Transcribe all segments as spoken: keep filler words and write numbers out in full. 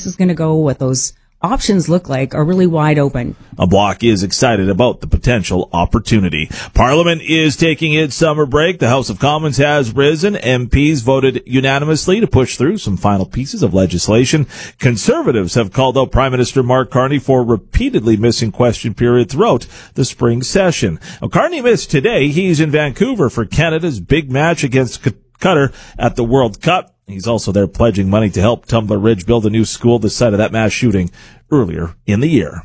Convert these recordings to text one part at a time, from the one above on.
this is going to go, what those options look like, are really wide open. A bloc is excited about the potential opportunity. Parliament is taking its summer break. The House of Commons has risen. M Ps voted unanimously to push through some final pieces of legislation. Conservatives have called out Prime Minister Mark Carney for repeatedly missing question period throughout the spring session. Now, Carney missed today. He's in Vancouver for Canada's big match against Qatar at the World Cup. He's also there pledging money to help Tumbler Ridge build a new school the site of that mass shooting earlier in the year.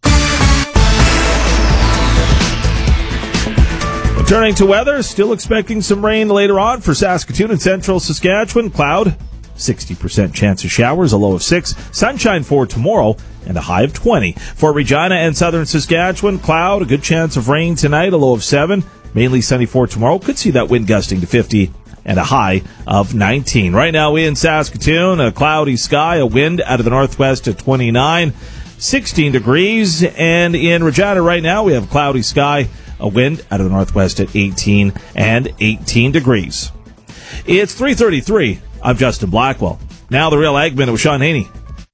Turning to weather, still expecting some rain later on for Saskatoon and central Saskatchewan. Cloud, sixty percent chance of showers, a low of six. Sunshine for tomorrow and a high of twenty. For Regina and southern Saskatchewan, cloud, a good chance of rain tonight, a low of seven. Mainly sunny for tomorrow. Could see that wind gusting to fifty. And a high of nineteen. Right now in Saskatoon, a cloudy sky, a wind out of the northwest at twenty-nine, sixteen degrees. And in Regina right now, we have cloudy sky, a wind out of the northwest at eighteen and eighteen degrees. It's three thirty-three. I'm Justin Blackwell. Now the Real Ag Minute with Sean Haney.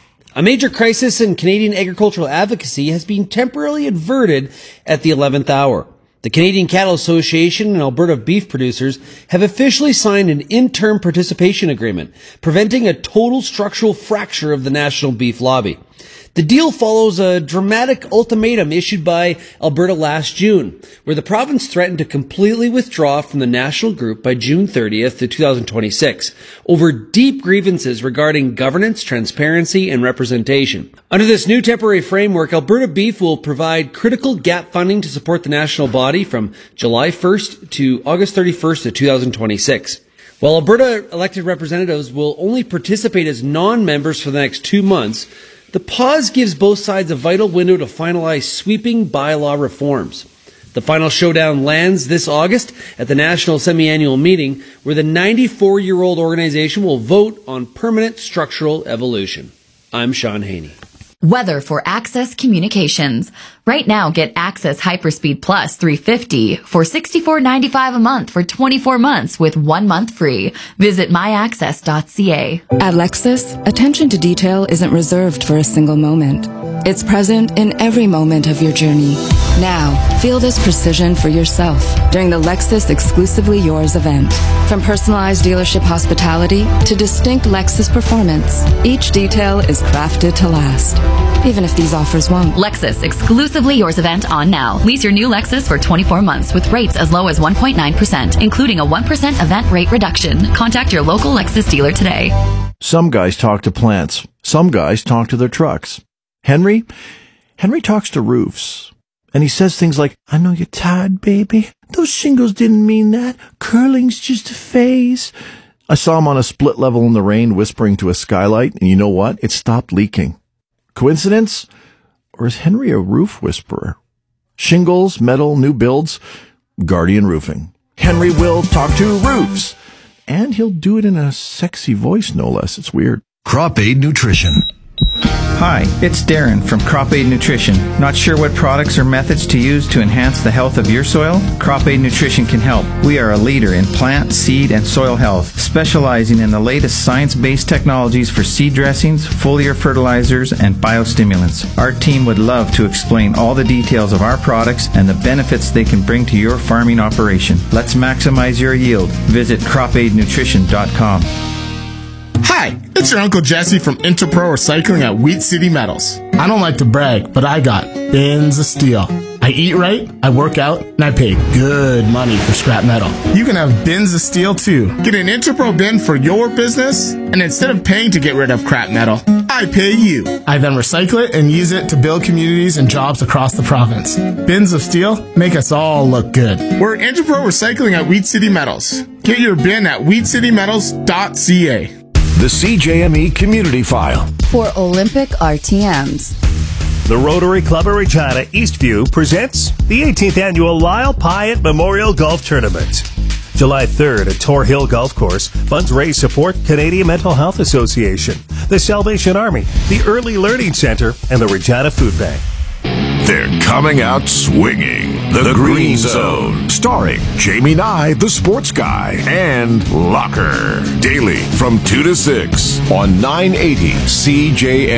A major crisis in Canadian agricultural advocacy has been temporarily averted at the eleventh hour. The Canadian Cattle Association and Alberta beef producers have officially signed an interim participation agreement, preventing a total structural fracture of the national beef lobby. The deal follows a dramatic ultimatum issued by Alberta last June, where the province threatened to completely withdraw from the national group by June thirtieth, twenty twenty-six, over deep grievances regarding governance, transparency, and representation. Under this new temporary framework, Alberta Beef will provide critical gap funding to support the national body from July first to August thirty-first of two thousand twenty-six. While Alberta elected representatives will only participate as non-members for the next two months, the pause gives both sides a vital window to finalize sweeping bylaw reforms. The final showdown lands this August at the National Semi-Annual Meeting, where the ninety-four-year-old organization will vote on permanent structural evolution. I'm Sean Haney. Weather for Access Communications. Right now, get Access Hyperspeed Plus three fifty for sixty-four ninety-five a month for twenty-four months with one month free. Visit my access dot c a. At Lexus, attention to detail isn't reserved for a single moment. It's present in every moment of your journey. Now, feel this precision for yourself during the Lexus Exclusively Yours event. From personalized dealership hospitality to distinct Lexus performance, each detail is crafted to last, even if these offers won't. Lexus Exclusively Yours event on now. Lease your new Lexus for twenty-four months with rates as low as one point nine percent, including a one percent event rate reduction. Contact your local Lexus dealer today. Some guys talk to plants. Some guys talk to their trucks. Henry? Henry talks to roofs. And he says things like, I know you're tired, baby. Those shingles didn't mean that. Curling's just a phase. I saw him on a split level in the rain whispering to a skylight, and you know what? It stopped leaking. Coincidence? Or is Henry a roof whisperer? Shingles, metal, new builds, Guardian Roofing. Henry will talk to roofs. And he'll do it in a sexy voice, no less. It's weird. Crop Aid Nutrition. Hi, it's Darren from Crop Aid Nutrition. Not sure what products or methods to use to enhance the health of your soil? Crop Aid Nutrition can help. We are a leader in plant, seed, and soil health, specializing in the latest science-based technologies for seed dressings, foliar fertilizers, and biostimulants. Our team would love to explain all the details of our products and the benefits they can bring to your farming operation. Let's maximize your yield. Visit crop aid nutrition dot com. Hi, it's your Uncle Jesse from Interpro Recycling at Wheat City Metals. I don't like to brag, but I got bins of steel. I eat right, I work out, and I pay good money for scrap metal. You can have bins of steel too. Get an Interpro bin for your business, and instead of paying to get rid of crap metal, I pay you. I then recycle it and use it to build communities and jobs across the province. Bins of steel make us all look good. We're Interpro Recycling at Wheat City Metals. Get your bin at wheat city metals dot c a. The C J M E Community File. For Olympic R T Ms. The Rotary Club of Regina Eastview presents the eighteenth Annual Lyle Pyatt Memorial Golf Tournament. July third at Tor Hill Golf Course, funds raise support Canadian Mental Health Association, the Salvation Army, the Early Learning Center, and the Regina Food Bank. They're coming out swinging. The, the Green, Green Zone. Zone. Starring Jamie Nye, the sports guy, and Locker. Daily from two to six on nine eighty C J M.